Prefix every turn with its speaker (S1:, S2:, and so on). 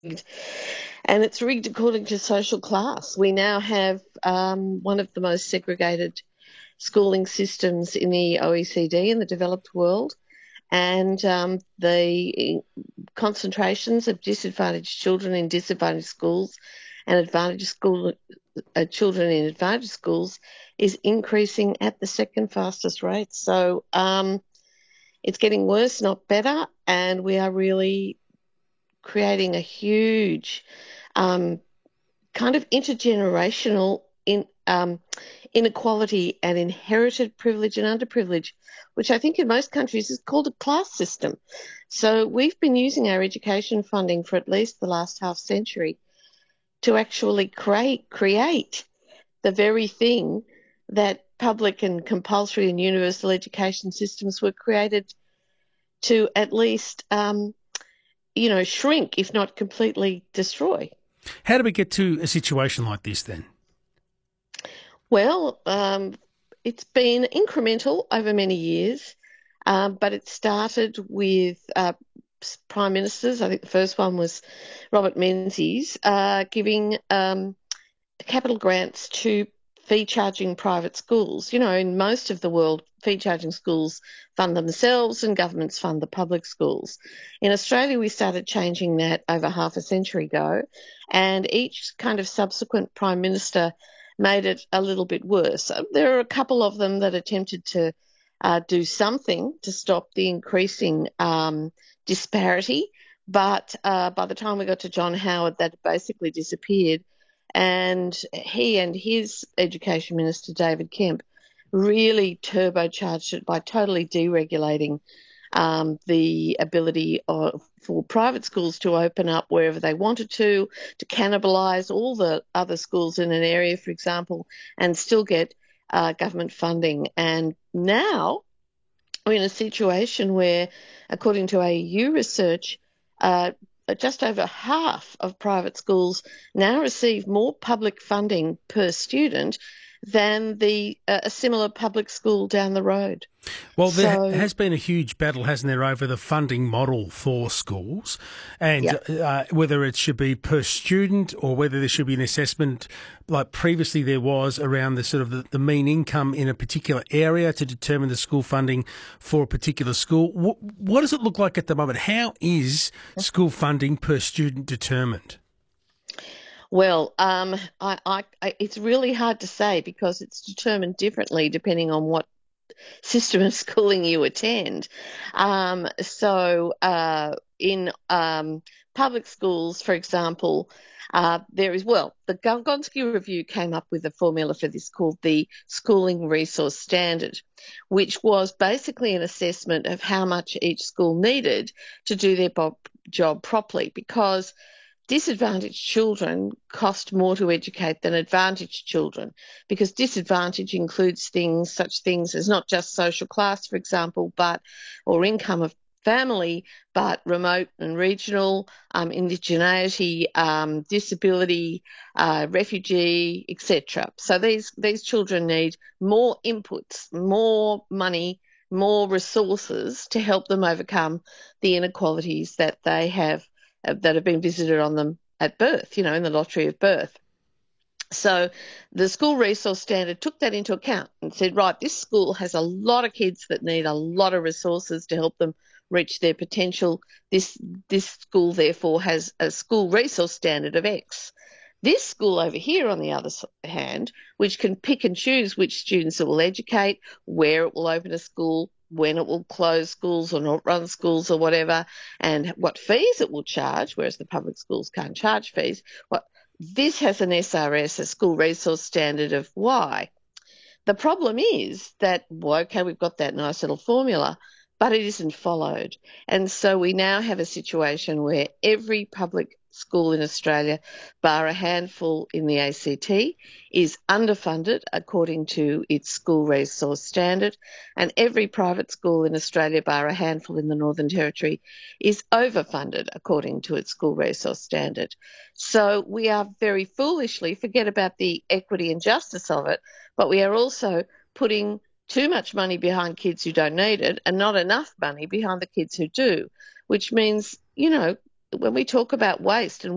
S1: and it's rigged according to social class. We now have one of the most segregated schooling systems in the OECD, in the developed world, and the concentrations of disadvantaged children in disadvantaged schools and children in advantaged schools is increasing at the second fastest rate. So it's getting worse, not better, and we are really creating a huge kind of intergenerational inequality and inherited privilege and underprivilege, which I think in most countries is called a class system. So we've been using our education funding for at least the last half century to actually create the very thing that public and compulsory and universal education systems were created to at least, shrink, if not completely destroy.
S2: How do we get to a situation like this then?
S1: Well, it's been incremental over many years, but it started with prime ministers. I think the first one was Robert Menzies, giving capital grants to fee-charging private schools. You know, in most of the world, fee-charging schools fund themselves and governments fund the public schools. In Australia, we started changing that over half a century ago, and each kind of subsequent prime minister made it a little bit worse. There are a couple of them that attempted to do something to stop the increasing disparity, but by the time we got to John Howard, that basically disappeared. And he and his education minister, David Kemp, really turbocharged it by totally deregulating the ability for private schools to open up wherever they wanted to cannibalise all the other schools in an area, for example, and still get government funding. And now we're in a situation where, according to AEU research, just over half of private schools now receive more public funding per student than a similar public school down the road.
S2: Well, there has been a huge battle, hasn't there, over the funding model for schools, and whether it should be per student or whether there should be an assessment like previously there was around the sort of the mean income in a particular area to determine the school funding for a particular school. What does it look like at the moment? How is school funding per student determined?
S1: Well, it's really hard to say because it's determined differently depending on what system of schooling you attend. In public schools, for example, the Gonski Review came up with a formula for this called the Schooling Resource Standard, which was basically an assessment of how much each school needed to do their job properly, because disadvantaged children cost more to educate than advantaged children, because disadvantage includes such things as not just social class, for example, or income of family, but remote and regional, indigeneity, disability, refugee, etc. So these children need more inputs, more money, more resources to help them overcome the inequalities that they have that have been visited on them at birth, in the lottery of birth. So the School Resource Standard took that into account and said, right, this school has a lot of kids that need a lot of resources to help them reach their potential. This school, therefore, has a School Resource Standard of X. This school over here, on the other hand, which can pick and choose which students it will educate, where it will open a school, when it will close schools or not run schools or whatever, and what fees it will charge, whereas the public schools can't charge fees. This has an SRS, a School Resource Standard of Y. The problem is that, we've got that nice little formula, but it isn't followed. And so we now have a situation where every public school in Australia, bar a handful in the ACT, is underfunded according to its School Resource Standard, and every private school in Australia, bar a handful in the Northern Territory, is overfunded according to its School Resource Standard. So we are very foolishly, forget about the equity and justice of it, but we are also putting too much money behind kids who don't need it and not enough money behind the kids who do, which means, when we talk about waste and